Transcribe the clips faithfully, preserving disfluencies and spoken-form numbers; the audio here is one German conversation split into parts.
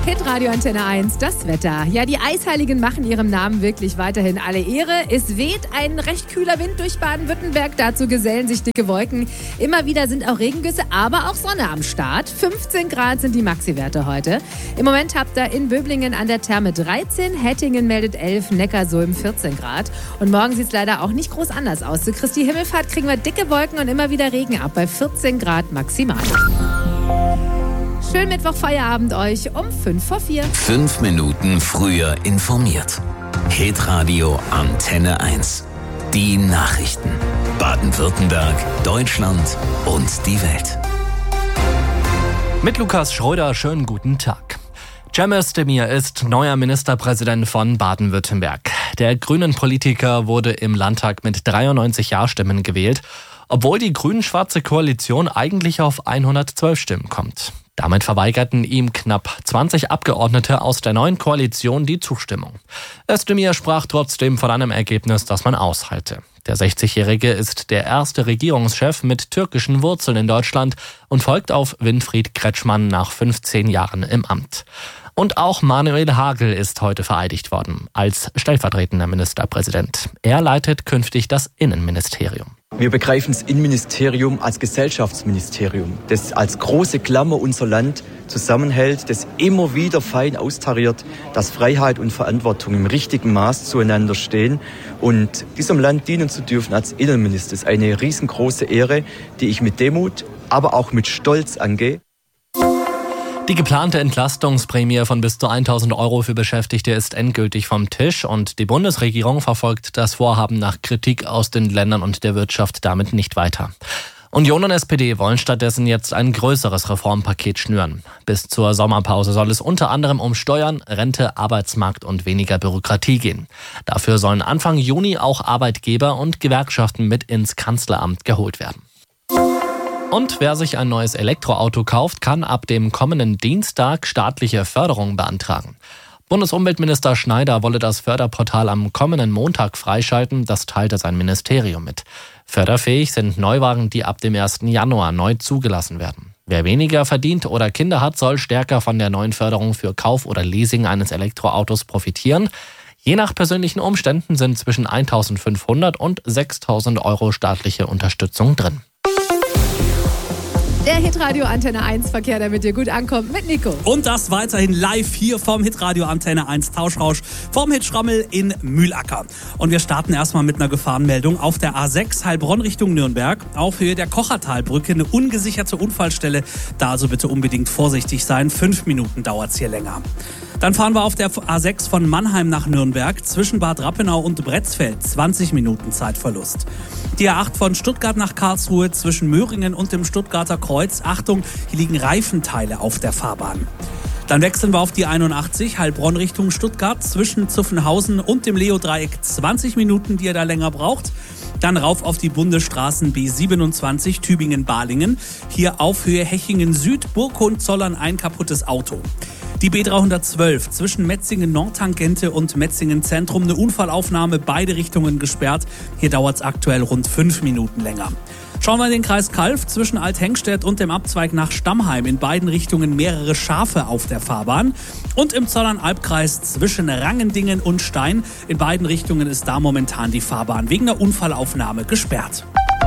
Hitradio Antenne eins, das Wetter. Ja, die Eisheiligen machen ihrem Namen wirklich weiterhin alle Ehre. Es weht ein recht kühler Wind durch Baden-Württemberg. Dazu gesellen sich dicke Wolken. Immer wieder sind auch Regengüsse, aber auch Sonne am Start. fünfzehn Grad sind die Maxi-Werte heute. Im Moment habt ihr in Böblingen an der Therme dreizehn, Hettingen meldet elf, Neckarsulm vierzehn Grad. Und morgen sieht es leider auch nicht groß anders aus. Zu Christi Himmelfahrt kriegen wir dicke Wolken und immer wieder Regen ab bei vierzehn Grad maximal. Schönen Mittwoch Feierabend euch um fünf vor vier. Fünf Minuten früher informiert. Hitradio Antenne eins. Die Nachrichten. Baden-Württemberg, Deutschland und die Welt. Mit Lukas Schröder, schönen guten Tag. Cem Özdemir ist neuer Ministerpräsident von Baden-Württemberg. Der grünen Politiker wurde im Landtag mit dreiundneunzig Ja-Stimmen gewählt, obwohl die grün-schwarze Koalition eigentlich auf hundertzwölf Stimmen kommt. Damit verweigerten ihm knapp zwanzig Abgeordnete aus der neuen Koalition die Zustimmung. Özdemir sprach trotzdem von einem Ergebnis, das man aushalte. Der sechzigjährige ist der erste Regierungschef mit türkischen Wurzeln in Deutschland und folgt auf Winfried Kretschmann nach fünfzehn Jahren im Amt. Und auch Manuel Hagel ist heute vereidigt worden als stellvertretender Ministerpräsident. Er leitet künftig das Innenministerium. Wir begreifen das Innenministerium als Gesellschaftsministerium, das als große Klammer unser Land zusammenhält, das immer wieder fein austariert, dass Freiheit und Verantwortung im richtigen Maß zueinander stehen. Und diesem Land dienen zu dürfen als Innenminister ist eine riesengroße Ehre, die ich mit Demut, aber auch mit Stolz angehe. Die geplante Entlastungsprämie von bis zu tausend Euro für Beschäftigte ist endgültig vom Tisch und die Bundesregierung verfolgt das Vorhaben nach Kritik aus den Ländern und der Wirtschaft damit nicht weiter. Union und S P D wollen stattdessen jetzt ein größeres Reformpaket schnüren. Bis zur Sommerpause soll es unter anderem um Steuern, Rente, Arbeitsmarkt und weniger Bürokratie gehen. Dafür sollen Anfang Juni auch Arbeitgeber und Gewerkschaften mit ins Kanzleramt geholt werden. Und wer sich ein neues Elektroauto kauft, kann ab dem kommenden Dienstag staatliche Förderung beantragen. Bundesumweltminister Schneider wolle das Förderportal am kommenden Montag freischalten, das teilte sein Ministerium mit. Förderfähig sind Neuwagen, die ab dem ersten Januar neu zugelassen werden. Wer weniger verdient oder Kinder hat, soll stärker von der neuen Förderung für Kauf oder Leasing eines Elektroautos profitieren. Je nach persönlichen Umständen sind zwischen eintausendfünfhundert und sechstausend Euro staatliche Unterstützung drin. Der Hitradio Antenne eins Verkehr, der mit dir gut ankommt, mit Nico. Und das weiterhin live hier vom Hitradio Antenne eins Tauschrausch vom Hitschrammel in Mühlacker. Und wir starten erstmal mit einer Gefahrenmeldung auf der A sechs Heilbronn Richtung Nürnberg. Auf Höhe der Kochertalbrücke eine ungesicherte Unfallstelle. Da also bitte unbedingt vorsichtig sein. Fünf Minuten dauert's hier länger. Dann fahren wir auf der A sechs von Mannheim nach Nürnberg zwischen Bad Rappenau und Bretzfeld. zwanzig Minuten Zeitverlust. Die A acht von Stuttgart nach Karlsruhe zwischen Möhringen und dem Stuttgarter Kreuz. Achtung, hier liegen Reifenteile auf der Fahrbahn. Dann wechseln wir auf die einundachtzig Heilbronn Richtung Stuttgart zwischen Zuffenhausen und dem Leo-Dreieck. zwanzig Minuten, die ihr da länger braucht. Dann rauf auf die Bundesstraßen B siebenundzwanzig Tübingen-Balingen. Hier auf Höhe Hechingen Süd, Burghohenzollern ein kaputtes Auto. Die B dreihundertzwölf zwischen Metzingen-Nordtangente und Metzingen-Zentrum. Eine Unfallaufnahme, beide Richtungen gesperrt. Hier dauert es aktuell rund fünf Minuten länger. Schauen wir in den Kreis Calw zwischen Althengstedt und dem Abzweig nach Stammheim. In beiden Richtungen mehrere Schafe auf der Fahrbahn. Und im Zollern-Albkreis zwischen Rangendingen und Stein. In beiden Richtungen ist da momentan die Fahrbahn wegen einer Unfallaufnahme gesperrt.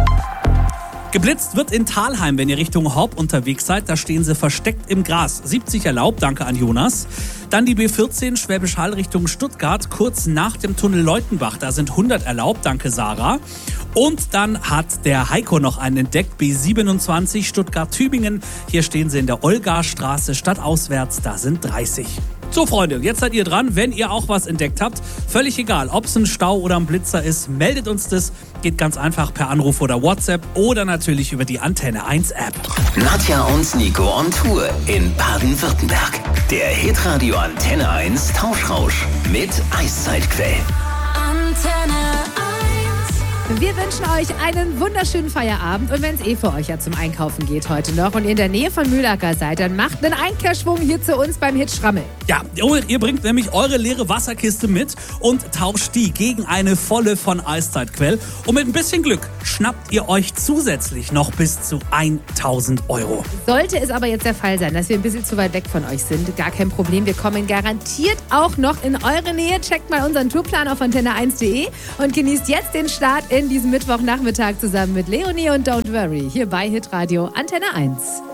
Geblitzt wird in Thalheim, wenn ihr Richtung Horb unterwegs seid. Da stehen sie versteckt im Gras. siebzig erlaubt, danke an Jonas. Dann die B vierzehn Schwäbisch Hall Richtung Stuttgart, kurz nach dem Tunnel Leutenbach. Da sind hundert erlaubt, danke Sarah. Und dann hat der Heiko noch einen entdeckt, B siebenundzwanzig Stuttgart-Tübingen. Hier stehen sie in der Olgastraße stadtauswärts, da sind dreißig. So Freunde, jetzt seid ihr dran, wenn ihr auch was entdeckt habt. Völlig egal, ob es ein Stau oder ein Blitzer ist, meldet uns das. Geht ganz einfach per Anruf oder WhatsApp oder natürlich über die Antenne eins App. Nadja und Nico on Tour in Baden-Württemberg. Der Hitradio Antenne eins Tauschrausch mit Eiszeitquell. Antenne eins. Wir wünschen euch einen wunderschönen Feierabend und wenn es eh für euch ja zum Einkaufen geht heute noch und ihr in der Nähe von Mühlacker seid, dann macht einen Einkehrschwung hier zu uns beim Hitschrammel. Ja, ihr bringt nämlich eure leere Wasserkiste mit und tauscht die gegen eine volle von Eiszeitquell. Und mit ein bisschen Glück schnappt ihr euch zusätzlich noch bis zu tausend Euro. Sollte es aber jetzt der Fall sein, dass wir ein bisschen zu weit weg von euch sind, gar kein Problem. Wir kommen garantiert auch noch in eure Nähe. Checkt mal unseren Tourplan auf antenne eins punkt de und genießt jetzt den Start in diesem Mittwochnachmittag zusammen mit Leonie und Don't Worry hier bei Hitradio Antenne eins.